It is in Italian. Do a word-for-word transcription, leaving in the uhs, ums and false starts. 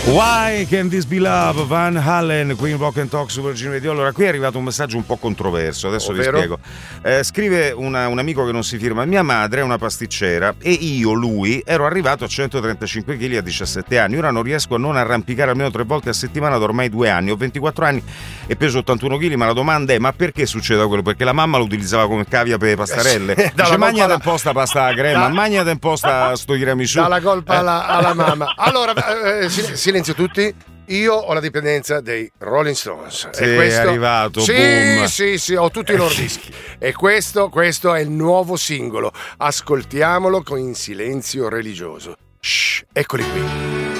Why Can This Be Love? Van Halen, Queen Rock and Talk su Virgin Radio. Allora, qui è arrivato un messaggio un po' controverso, adesso vi spiego. Eh, scrive una, un amico che non si firma: mia madre è una pasticcera e io, lui, ero arrivato a centotrentacinque chili a diciassette anni. Ora non riesco a non arrampicare almeno tre volte a settimana da ormai due anni. Ho ventiquattro anni e peso ottantuno chili, ma la domanda è: ma perché succede quello? Perché la mamma lo utilizzava come cavia per le pastarelle. Dice, magna alla... temposta pasta alla crema, da... magna temposta sto tiramisù. Dà la colpa eh. alla, alla mamma. Allora, eh, silenzio tutti. Io ho la dipendenza dei Rolling Stones. Sì, e questo... è arrivato, sì, boom. sì, sì, ho tutti i loro dischi. E questo, questo è il nuovo singolo. Ascoltiamolo con in silenzio religioso. Shh, eccoli qui.